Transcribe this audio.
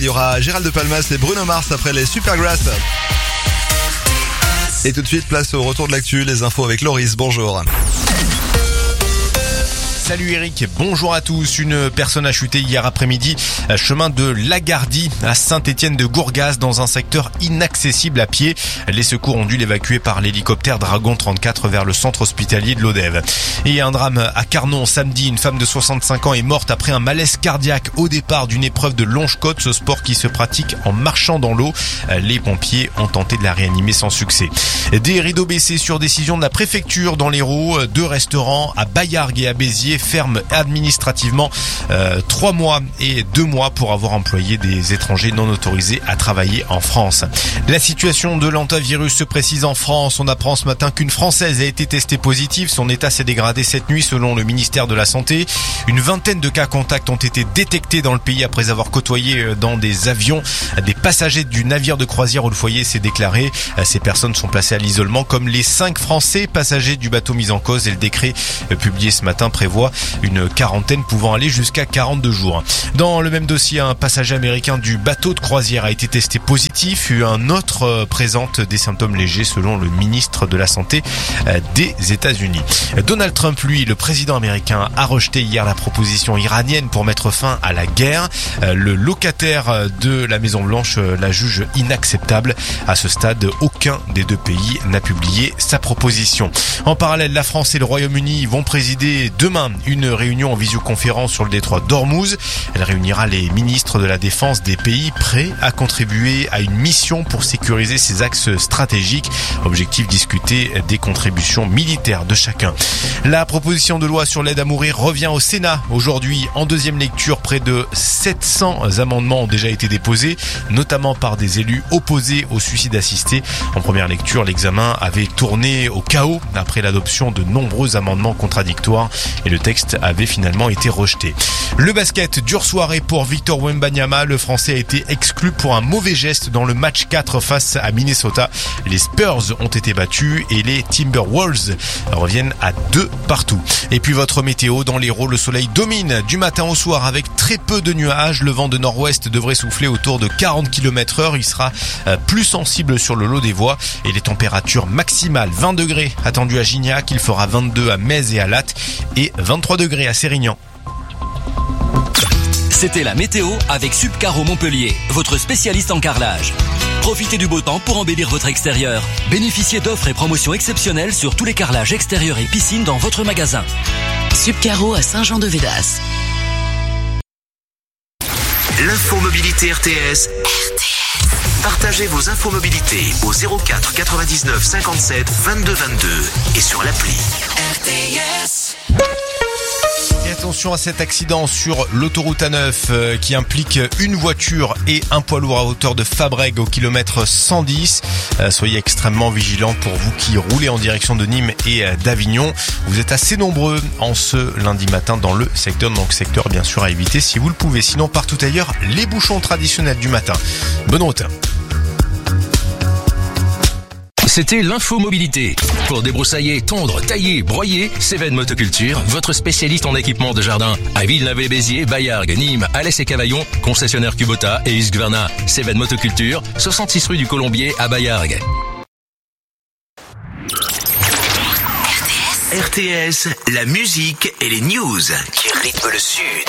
Il y aura Gérald de Palmas et Bruno Mars après les Supergrass. Et tout de suite, place au retour de l'actu, les infos avec Loris. Bonjour. Salut Eric, bonjour à tous. Une personne a chuté hier après-midi chemin de Lagardie à Saint-Étienne-de-Gourgaz dans un secteur inaccessible à pied. Les secours ont dû l'évacuer par l'hélicoptère Dragon 34 vers le centre hospitalier de Lodève. Et un drame à Carnon samedi, une femme de 65 ans est morte après un malaise cardiaque au départ d'une épreuve de longe-côte, ce sport qui se pratique en marchant dans l'eau. Les pompiers ont tenté de la réanimer sans succès. Des rideaux baissés sur décision de la préfecture dans l'Hérault. 2 restaurants à Bayargues et à Béziers ferment administrativement 3 mois et 2 mois pour avoir employé des étrangers non autorisés à travailler en France. La situation de l'hantavirus se précise en France. On apprend ce matin qu'une Française a été testée positive. Son état s'est dégradé cette nuit selon le ministère de la Santé. Une vingtaine de cas contacts ont été détectés dans le pays après avoir côtoyé dans des avions des passagers du navire de croisière où le foyer s'est déclaré. Ces personnes sont placées à l'isolement comme les 5 Français passagers du bateau mis en cause et le décret publié ce matin prévoit une quarantaine pouvant aller jusqu'à 42 jours. Dans le même dossier, un passager américain du bateau de croisière a été testé positif. Un autre présente des symptômes légers selon le ministre de la Santé des États-Unis. Donald Trump, lui, le président américain, a rejeté hier la proposition iranienne pour mettre fin à la guerre. Le locataire de la Maison-Blanche la juge inacceptable. À ce stade, aucun des 2 pays n'a publié sa proposition. En parallèle, la France et le Royaume-Uni vont présider demain une réunion en visioconférence sur le détroit d'Ormuz. Elle réunira les ministres de la Défense des pays prêts à contribuer à une mission pour sécuriser ces axes stratégiques. Objectif, discuter des contributions militaires de chacun. La proposition de loi sur l'aide à mourir revient au Sénat. Aujourd'hui, en deuxième lecture, près de 700 amendements ont déjà été déposés, notamment par des élus opposés au suicide assisté. En première lecture, l'examen avait tourné au chaos après l'adoption de nombreux amendements contradictoires et le texte avait finalement été rejeté. Le basket, dure soirée pour Victor Wembanyama. Le Français a été exclu pour un mauvais geste dans le match 4 face à Minnesota. Les Spurs ont été battus et les Timberwolves reviennent à 2 partout. Et puis votre météo, dans l'Hérault, le soleil domine du matin au soir avec très peu de nuages. Le vent de nord-ouest devrait souffler autour de 40 km/h. Il sera plus sensible sur le lot des voies et les températures maximales 20 degrés attendues à Gignac. Il fera 22 à Metz et à Latte et 23 degrés à Sérignan. C'était la météo avec Subcaro Montpellier, votre spécialiste en carrelage. Profitez du beau temps pour embellir votre extérieur. Bénéficiez d'offres et promotions exceptionnelles sur tous les carrelages extérieurs et piscines dans votre magasin. Subcaro à Saint-Jean-de-Védas. L'infomobilité RTS. Partagez vos infomobilités au 04 99 57 22 22 et sur l'appli RTS. Et attention à cet accident sur l'autoroute A9 qui implique une voiture et un poids lourd à hauteur de Fabrègues au kilomètre 110. Soyez extrêmement vigilants pour vous qui roulez en direction de Nîmes et d'Avignon. Vous êtes assez nombreux en ce lundi matin dans le secteur, donc secteur bien sûr à éviter si vous le pouvez. Sinon, partout ailleurs, les bouchons traditionnels du matin. Bonne route. C'était l'infomobilité. Pour débroussailler, tondre, tailler, broyer, Cévennes Motoculture, votre spécialiste en équipement de jardin. À Villeneuve-et-Béziers, Bayargues, Nîmes, Alès et Cavaillon, concessionnaire Kubota et Husqvarna. Cévennes Motoculture, 66 rue du Colombier à Bayargues. RTS, la musique et les news qui rythment le Sud.